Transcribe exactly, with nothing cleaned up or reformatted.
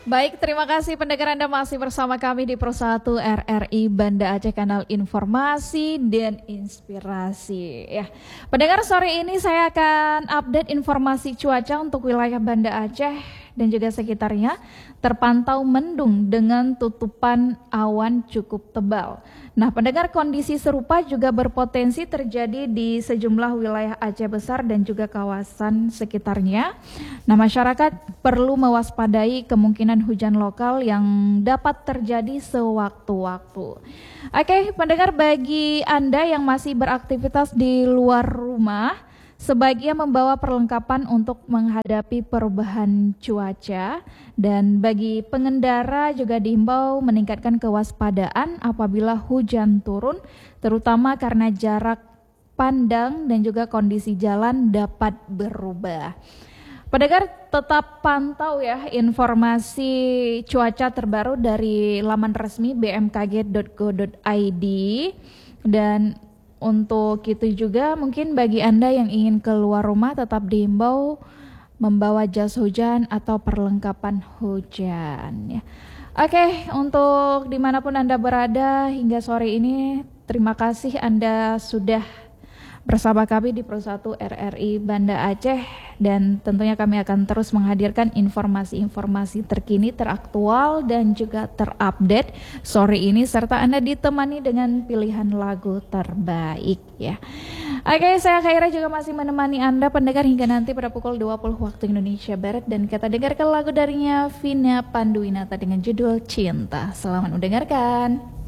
Baik, terima kasih pendengar Anda masih bersama kami di Pro satu R R I Banda Aceh, kanal informasi dan inspirasi. Ya, pendengar, sore ini saya akan update informasi cuaca untuk wilayah Banda Aceh dan juga sekitarnya. Terpantau mendung dengan tutupan awan cukup tebal. Nah, pendengar, kondisi serupa juga berpotensi terjadi di sejumlah wilayah Aceh Besar dan juga kawasan sekitarnya. Nah, masyarakat perlu mewaspadai kemungkinan hujan lokal yang dapat terjadi sewaktu-waktu. Oke, pendengar, bagi Anda yang masih beraktivitas di luar rumah, sebaiknya membawa perlengkapan untuk menghadapi perubahan cuaca, dan bagi pengendara juga diimbau meningkatkan kewaspadaan apabila hujan turun, terutama karena jarak pandang dan juga kondisi jalan dapat berubah. Pendengar, tetap pantau ya informasi cuaca terbaru dari laman resmi b m k g dot go dot i d. Dan untuk itu juga mungkin bagi Anda yang ingin keluar rumah tetap diimbau membawa jas hujan atau perlengkapan hujan ya. Oke, untuk dimanapun Anda berada hingga sore ini, terima kasih Anda sudah bersama kami di Pro satu R R I Banda Aceh, dan tentunya kami akan terus menghadirkan informasi-informasi terkini, teraktual dan juga terupdate sore ini, serta Anda ditemani dengan pilihan lagu terbaik ya. Oke, saya Khaira juga masih menemani Anda pendengar hingga nanti pada pukul dua puluh waktu Indonesia Barat, dan kita dengarkan lagu darinya Vina Panduwinata dengan judul Cinta. Selamat mendengarkan.